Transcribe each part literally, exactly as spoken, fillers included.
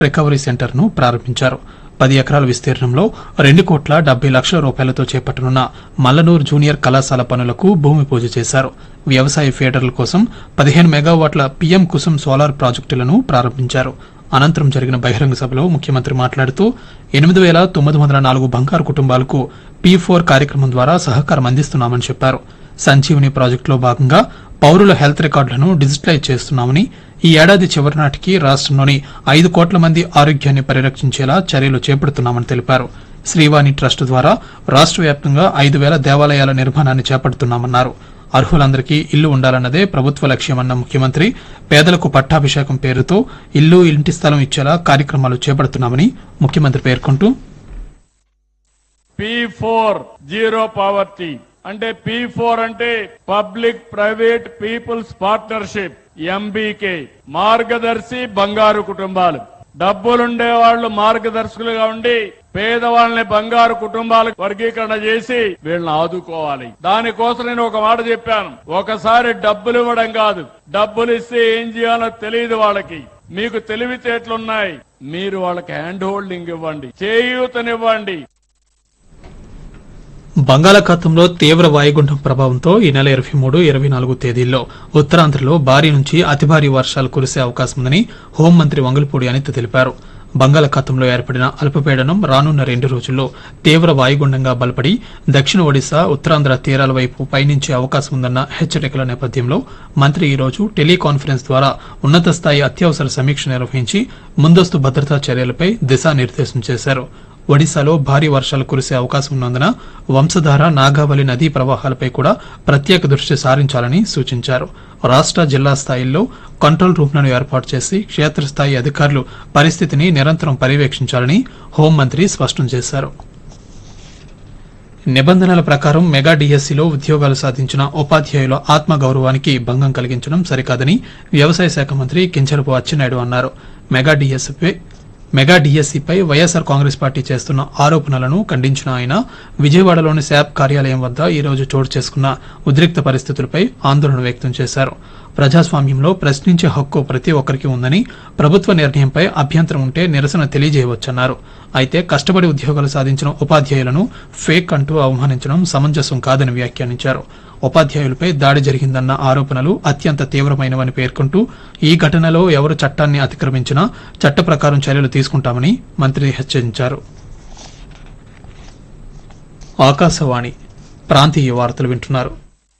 Recovery centre ను ప్రారంభించారు. పది ఎకరాల విస్తీర్ణంలో రెండు కోట్ల డెబ్బై లక్షల రూపాయలతో చేపట్టనున్న మల్లనూరు జూనియర్ కళాశాల పనులకు భూమి పూజ చేశారు. వ్యవసాయ ఫీడర్ల కోసం పదిహేను మెగావాట్ల పీఎం కుసుమ్ సోలార్ ప్రాజెక్టులను ప్రారంభించారు. అనంతరం జరిగిన బహిరంగ సభలో ముఖ్యమంత్రి మాట్లాడుతూ ఎనిమిది వేల తొమ్మిది వందల నాలుగు బంగారు కుటుంబాలకు పీ ఫోర్ కార్యక్రమం ద్వారా సహకారం అందిస్తున్నామని చెప్పారు. సంజీవని ప్రాజెక్టులో భాగంగా పౌరుల హెల్త్ రికార్డులను డిజిటలైజ్ చేస్తున్నామని, ఈ ఏడాది చివరి నాటికి రాష్టంలోని ఐదు కోట్ల మంది ఆరోగ్యాన్ని పరిరక్షించేలా చర్యలు చేపడుతున్నామని తెలిపారు. శ్రీవాణి ట్రస్ట్ ద్వారా రాష్ట వ్యాప్తంగా ఐదు వేల దేవాలయాల నిర్మాణాన్ని చేపడుతున్నామన్నారు. అర్హులందరికీ ఇల్లు ఉండాలన్నదే ప్రభుత్వ లక్ష్యమన్న ముఖ్యమంత్రి పేదలకు పట్టాభిషేకం పేరుతో ఇల్లు, ఇంటి స్థలం ఇచ్చేలా కార్యక్రమాలు చేపడుతున్నామని ముఖ్యమంత్రి పేర్కొంటూ పీ ఫోర్ జీరో పావర్టీ అంటే పీ ఫోర్ అంటే public private peoples partnership, MBK మార్గదర్శి బంగారు కుటుంబాలు. డబ్బులుండే వాళ్ళు మార్గదర్శకులుగా ఉండి పేదవాళ్ళని బంగారు కుటుంబాలకు వర్గీకరణ చేసి వీళ్ళని ఆదుకోవాలి. దానికోసం నేను ఒక మాట చెప్పాను. ఒకసారి డబ్బులు ఇవ్వడం కాదు, డబ్బులు ఇస్తే ఏం చేయాలో తెలియదు వాళ్ళకి. మీకు తెలివితేటలున్నాయి, మీరు వాళ్ళకి హ్యాండ్ హోల్డింగ్ ఇవ్వండి, చేయూతనివ్వండి. బంగాళాఖాతంలో తీవ్ర వాయుగుండం ప్రభావంతో ఈ నెల ఇరవై మూడు ఇరవై నాలుగు తేదీల్లో ఉత్తరాంధ్రలో భారీ నుంచి అతి భారీ వర్షాలు కురిసే అవకాశం ఉందని హోంమంత్రి వంగలపూడి అనిత తెలిపారు. బంగాళాఖాతంలో ఏర్పడిన అల్పపీడనం రానున్న రెండు రోజుల్లో తీవ్ర వాయుగుండంగా బలపడి దక్షిణ ఒడిశా, ఉత్తరాంధ్ర తీరాల వైపు పయనించే అవకాశం ఉందన్న హెచ్చరికల నేపథ్యంలో మంత్రి ఈ రోజు టెలికాన్ఫరెన్స్ ద్వారా ఉన్నత స్థాయి అత్యవసర సమీక్ష నిర్వహించి ముందస్తు భద్రతా చర్యలపై దిశానిర్దేశం చేశారు. ఒడిశాలో భారీ వర్షాలు కురిసే అవకాశం ఉన్నందున వంశధార, నాగావళి నదీ ప్రవాహాలపై కూడా ప్రత్యేక దృష్టి సారించాలని సూచించారు. రాష్ట, జిల్లా స్థాయిల్లో కంట్రోల్ రూమ్లను ఏర్పాటు చేసి క్షేత్రస్థాయి అధికారులు పరిస్థితిని నిరంతరం పర్యవేక్షించాలని హోంమంత్రి స్పష్టం చేశారు. నిబంధనల ప్రకారం మెగా డీఎస్సీలో ఉద్యోగాలు సాధించిన ఉపాధ్యాయుల ఆత్మగౌరవానికి భంగం కలిగించడం సరికాదని వ్యవసాయ శాఖ మంత్రి కింజరపు అచ్చెన్నాయుడు అన్నారు. Mega డీఎస్సీపై mega డీఎస్సీపై YSR Congress party చేస్తున్న ఆరోపణలను ఖండించిన ఆయన విజయవాడలోని శాప్ కార్యాలయం వద్ద ఈ రోజు చోటు చేసుకున్న ఉద్రిక్త పరిస్థితులపై ఆందోళన వ్యక్తం చేశారు. ప్రజాస్వామ్యంలో ప్రశ్నించే హక్కు ప్రతి ఒక్కరికి ఉందని, ప్రభుత్వ నిర్ణయంపై అభ్యంతరం ఉంటే నిరసన తెలియజేయవచ్చన్నారు. అయితే కష్టపడి ఉద్యోగాలు సాధించిన ఉపాధ్యాయులను ఫేక్ అంటూ అవమానించడం సమంజసం కాదని వ్యాఖ్యానించారు. ఉపాధ్యాయులపై దాడి జరిగిందన్న ఆరోపణలు అత్యంత తీవ్రమైనవని పేర్కొంటూ ఈ ఘటనలో ఎవరు చట్టాన్ని అతిక్రమించినా చట్ట ప్రకారం చర్యలు తీసుకుంటామని మంత్రి హెచ్చరించారు. ఆకాశవాణి ప్రాంతీయ వార్తలు వింటున్నారు.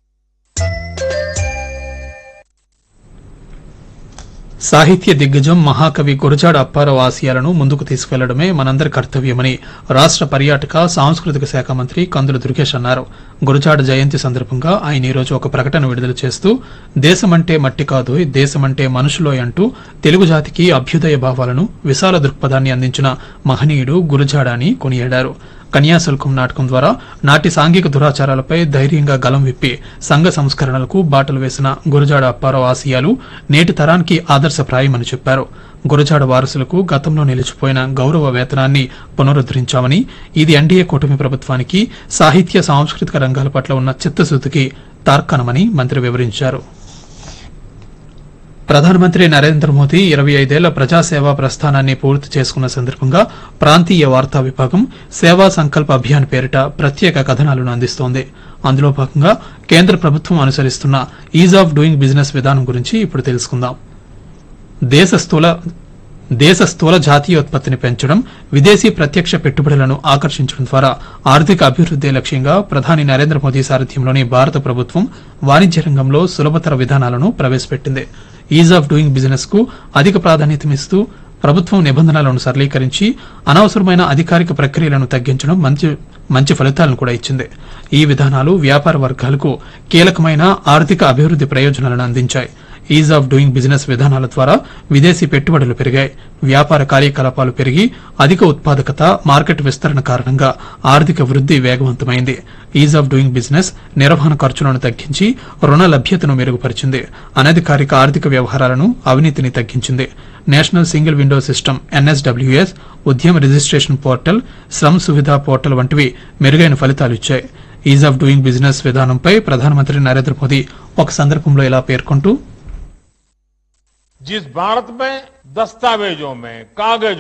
సాహిత్య దిగ్గజం మహాకవి గురజాడ అప్పారావు ఆశయాలను ముందుకు తీసుకెళ్లడమే మనందరి కర్తవ్యమని రాష్ట పర్యాటక సాంస్కృతిక శాఖ మంత్రి కందుల దుర్గేష్ అన్నారు. గురజాడ జయంతి సందర్భంగా ఆయన ఈ రోజు ఒక ప్రకటన విడుదల చేస్తూ దేశమంటే మట్టి కాదు, దేశమంటే మనుషులోయ్ అంటూ తెలుగు జాతికి అభ్యుదయ భావాలను, విశాల దృక్పథాన్ని అందించిన మహనీయుడు గురజాడ అని కొనియాడారు. కన్యాశుల్కం నాటకం ద్వారా నాటి సాంఘిక దురాచారాలపై ధైర్యంగా గలం విప్పి సంఘ సంస్కరణలకు బాటలు వేసిన గురజాడ అప్పారావు ఆశయాలు నేటి తరానికి ఆదర్శప్రాయమని చెప్పారు. గురజాడ వారసులకు గతంలో నిలిచిపోయిన గౌరవ వేతనాన్ని పునరుద్దరించామని, ఇది ఎన్డీఏ కూటమి ప్రభుత్వానికి సాహిత్య సాంస్కృతిక రంగాల పట్ల ఉన్న చిత్తశుద్దికి తార్కాణమని మంత్రి వివరించారు. ప్రధానమంత్రి నరేంద్ర మోదీ ఇరవై ఐదేళ్ల ప్రజాసేవా ప్రస్థానాన్ని పూర్తి చేసుకున్న సందర్భంగా ప్రాంతీయ వార్తా విభాగం సేవా సంకల్ప అభియాన్ పేరిట ప్రత్యేక కథనాలను అందిస్తోంది. అందులో భాగంగా కేంద్ర ప్రభుత్వం అనుసరిస్తున్న ఈజ్ ఆఫ్ డూయింగ్ బిజినెస్ విధానం గురించి ఇప్పుడు తెలుసుకుందాం. దేశ స్థూల దేశ స్థూల జాతీయోత్పత్తిని పెంచడం, విదేశీ ప్రత్యక్ష పెట్టుబడులను ఆకర్షించడం ద్వారా ఆర్థిక అభివృద్దే లక్ష్యంగా ప్రధాని నరేంద్ర మోదీ సారథ్యంలోని భారత ప్రభుత్వం వాణిజ్య రంగంలో సులభతర విధానాలను ప్రవేశపెట్టింది. ఈజ్ ఆఫ్ డూయింగ్ బిజినెస్ కు అధిక ప్రాధాన్యతనిస్తూ ప్రభుత్వం నిబంధనలను సరళీకరించి అనవసరమైన అధికారిక ప్రక్రియలను తగ్గించడం మంచి మంచి ఫలితాలను కూడా ఇచ్చింది. ఈ విధానాలు వ్యాపార వర్గాలకు కీలకమైన ఆర్థిక అభివృద్ది ప్రయోజనాలను అందించాయి. ఈజ్ ఆఫ్ డూయింగ్ బిజినెస్ విధానాల ద్వారా విదేశీ పెట్టుబడులు పెరిగాయి, వ్యాపార కార్యకలాపాలు పెరిగి అధిక ఉత్పాదకత, మార్కెట్ విస్తరణ కారణంగా ఆర్థిక వృద్ది వేగవంతమైంది. ఈజ్ ఆఫ్ డూయింగ్ బిజినెస్ నిర్వహణ ఖర్చులను తగ్గించి రుణ లభ్యతను మెరుగుపరిచింది, అనధికారిక ఆర్థిక వ్యవహారాలను, అవినీతిని తగ్గించింది. నేషనల్ సింగిల్ విండో సిస్టమ్ ఎన్ఎస్డబ్ల్యూఎస్, ఉద్యమ registration portal, Shram Suvidha portal వంటివి మెరుగైన ఫలితాలు ఇచ్చాయి. ఈజ్ ఆఫ్ డూయింగ్ బిజినెస్ విధానంపై ప్రధానమంత్రి నరేంద్ర మోదీ ఒక సందర్భంలో ఇలా పేర్కొంటూ जिस भारत में दस्तावेजों में कागज